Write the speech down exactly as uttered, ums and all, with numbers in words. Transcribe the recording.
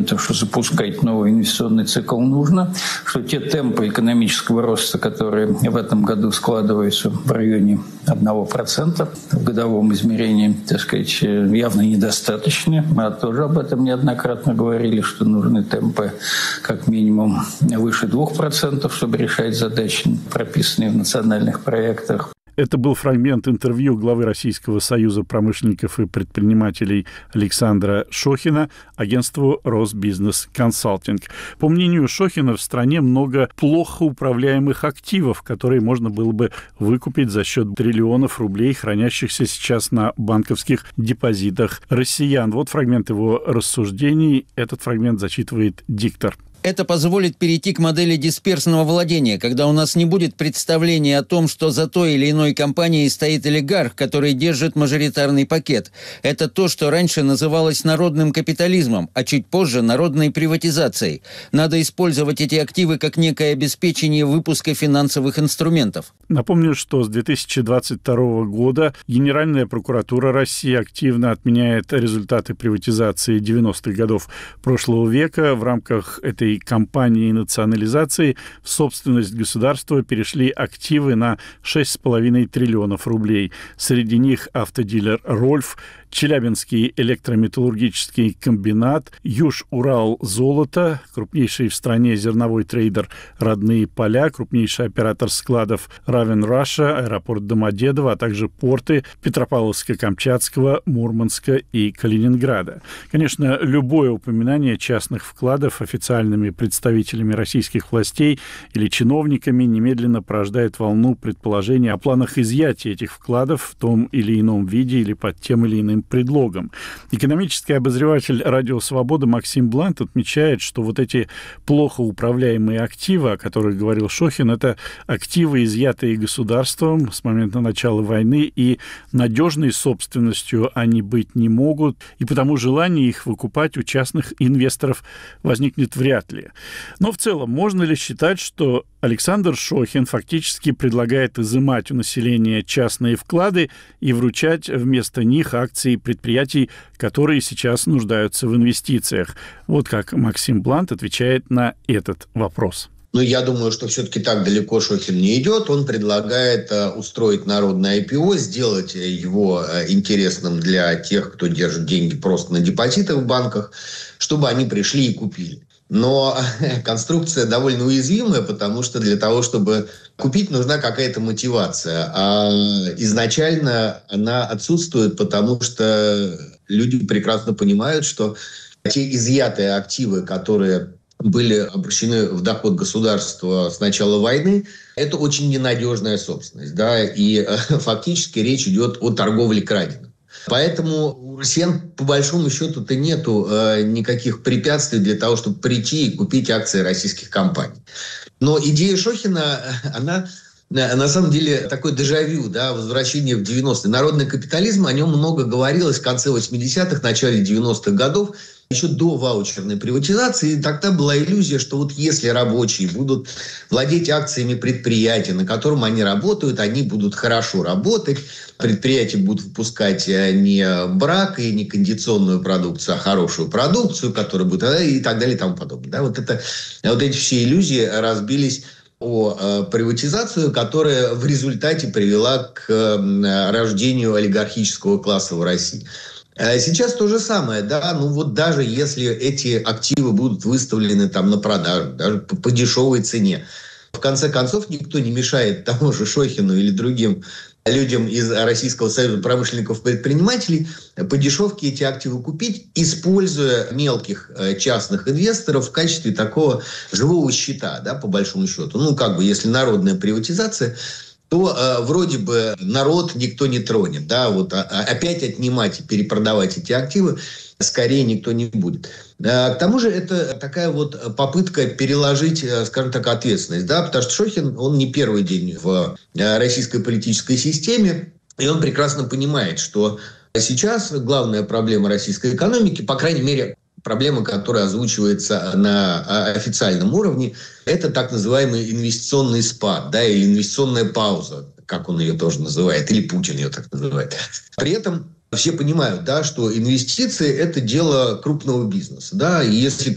то, что запускать новый инвестиционный цикл нужно, что те темпы экономического роста, которые в этом году складываются в районе одного процента в годовом измерении, так сказать, явно недостаточны. Мы тоже об этом неоднократно говорили, что нужны темпы как минимум выше двух процентов, чтобы решать задачи, прописанные в национальных проектах. Это был фрагмент интервью главы Российского союза промышленников и предпринимателей Александра Шохина агентству «Росбизнес Консалтинг». По мнению Шохина, в стране много плохо управляемых активов, которые можно было бы выкупить за счет триллионов рублей, хранящихся сейчас на банковских депозитах россиян. Вот фрагмент его рассуждений. Этот фрагмент зачитывает диктор. Это позволит перейти к модели дисперсного владения, когда у нас не будет представления о том, что за той или иной компанией стоит олигарх, который держит мажоритарный пакет. Это то, что раньше называлось народным капитализмом, а чуть позже народной приватизацией. Надо использовать эти активы как некое обеспечение выпуска финансовых инструментов. Напомню, что с две тысячи двадцать второго года Генеральная прокуратура России активно отменяет результаты приватизации девяностых годов прошлого века. В рамках этой кампании национализации в собственность государства перешли активы на шесть с половиной триллионов рублей. Среди них автодилер «Рольф», Челябинский электрометаллургический комбинат, Юж-Урал-Золото, крупнейший в стране зерновой трейдер «Родные поля», крупнейший оператор складов «Равен Раша», аэропорт Домодедово, а также порты Петропавловска-Камчатского, Мурманска и Калининграда. Конечно, любое упоминание частных вкладов официальными представителями российских властей или чиновниками немедленно порождает волну предположений о планах изъятия этих вкладов в том или ином виде или под тем или иным предлогом. Экономический обозреватель «Радио Свобода» Максим Блант отмечает, что вот эти плохо управляемые активы, о которых говорил Шохин, это активы, изъятые государством с момента начала войны, и надежной собственностью они быть не могут, и потому желание их выкупать у частных инвесторов возникнет вряд ли. Но в целом, можно ли считать, что Александр Шохин фактически предлагает изымать у населения частные вклады и вручать вместо них акции предприятий, которые сейчас нуждаются в инвестициях? Вот как Максим Блант отвечает на этот вопрос. Но я думаю, что все-таки так далеко Шохин не идет. Он предлагает э, устроить народное ай пи о, сделать его э, интересным для тех, кто держит деньги просто на депозитах в банках, чтобы они пришли и купили. Но конструкция довольно уязвимая, потому что для того, чтобы купить, нужна какая-то мотивация. А изначально она отсутствует, потому что люди прекрасно понимают, что те изъятые активы, которые были обращены в доход государства с начала войны, это очень ненадежная собственность. Да? И фактически речь идет о торговле краденым. Поэтому у россиян, по большому счету-то нету э, никаких препятствий для того, чтобы прийти и купить акции российских компаний. Но идея Шохина, она на самом деле такой дежавю, да, возвращение в девяностые. Народный капитализм, о нем много говорилось в конце восьмидесятых, начале девяностых годов, еще до ваучерной приватизации. И тогда была иллюзия, что вот если рабочие будут владеть акциями предприятия, на котором они работают, они будут хорошо работать, предприятия будут выпускать не брак и не кондиционную продукцию, а хорошую продукцию, которая будет, и так далее и тому подобное. Да, вот, это, вот эти все иллюзии разбились о э, приватизацию, которая в результате привела к э, рождению олигархического класса в России. Э, сейчас то же самое, да, ну вот даже если эти активы будут выставлены там на продажу, даже по, по дешевой цене, в конце концов никто не мешает тому же Шохину или другим людям из Российского союза промышленников и предпринимателей по дешевке эти активы купить, используя мелких частных инвесторов в качестве такого живого щита, да, по большому счету. Ну, как бы, если народная приватизация, то э, вроде бы народ никто не тронет, да, вот а, опять отнимать и перепродавать эти активы скорее никто не будет. К тому же это такая вот попытка переложить, скажем так, ответственность, да, потому что Шохин, он не первый день в российской политической системе, и он прекрасно понимает, что сейчас главная проблема российской экономики, по крайней мере, проблема, которая озвучивается на официальном уровне, это так называемый инвестиционный спад, да, или инвестиционная пауза, как он ее тоже называет, или Путин ее так называет. При этом все понимают, да, что инвестиции – это дело крупного бизнеса. Да, и если